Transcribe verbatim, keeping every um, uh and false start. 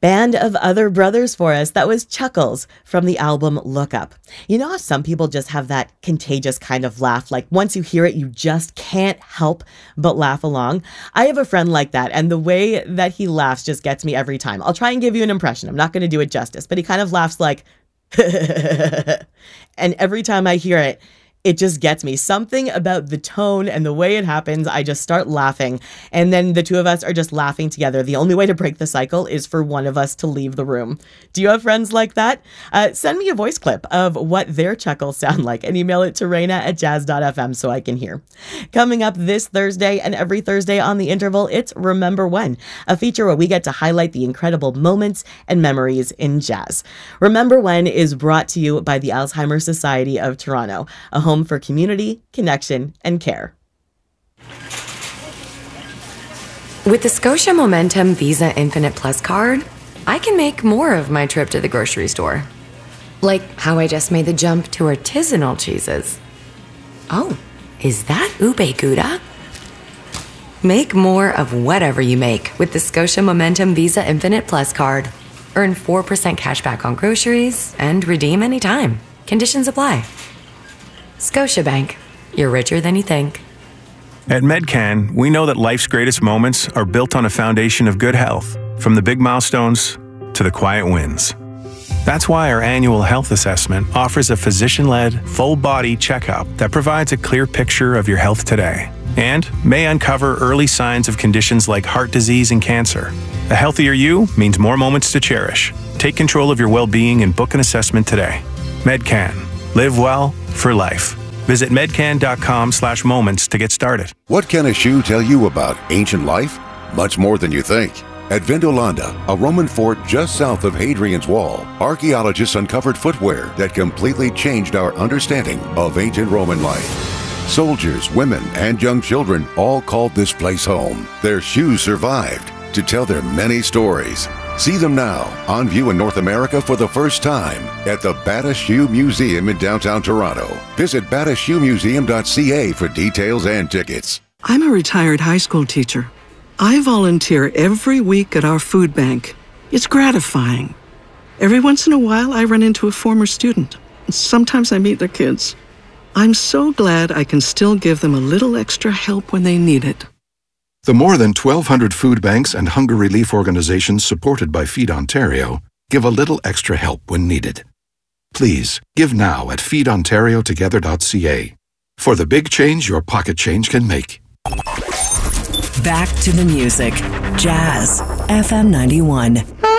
Band of Other Brothers for us. That was Chuckles from the album Look Up. You know how some people just have that contagious kind of laugh, like once you hear it, you just can't help but laugh along? I have a friend like that, and the way that he laughs just gets me every time. I'll try and give you an impression. I'm not going to do it justice, but he kind of laughs like, and every time I hear it, it just gets me. Something about the tone and the way it happens, I just start laughing. And then the two of us are just laughing together. The only way to break the cycle is for one of us to leave the room. Do you have friends like that? Uh, send me a voice clip of what their chuckles sound like and email it to Raina at jazz dot f m so I can hear. Coming up this Thursday and every Thursday on The Interval, it's Remember When, a feature where we get to highlight the incredible moments and memories in jazz. Remember When is brought to you by the Alzheimer's Society of Toronto, a home for community, connection, and care. With the Scotia Momentum Visa Infinite Plus card, I can make more of my trip to the grocery store. Like how I just made the jump to artisanal cheeses. Oh, is that ube gouda? Make more of whatever you make with the Scotia Momentum Visa Infinite Plus card. Earn four percent cash back on groceries and redeem anytime. Conditions apply. Scotiabank. You're richer than you think. At Medcan, we know that life's greatest moments are built on a foundation of good health, from the big milestones to the quiet wins. That's why our annual health assessment offers a physician-led, full-body checkup that provides a clear picture of your health today and may uncover early signs of conditions like heart disease and cancer. A healthier you means more moments to cherish. Take control of your well-being and book an assessment today. Medcan. Live well for life. Visit medcan.com slash moments to get started. What can a shoe tell you about ancient life? Much more than you think. At Vindolanda, a Roman fort just south of Hadrian's Wall, archaeologists uncovered footwear that completely changed our understanding of ancient Roman life. Soldiers, women, and young children all called this place home. Their shoes survived to tell their many stories. See them now, on view in North America for the first time at the Bata Shoe Museum in downtown Toronto. Visit bata shoe museum dot c a for details and tickets. I'm a retired high school teacher. I volunteer every week at our food bank. It's gratifying. Every once in a while, I run into a former student. Sometimes I meet their kids. I'm so glad I can still give them a little extra help when they need it. The more than twelve hundred food banks and hunger relief organizations supported by Feed Ontario give a little extra help when needed. Please, give now at feed ontario together dot c a for the big change your pocket change can make. Back to the music. Jazz. F M ninety-one.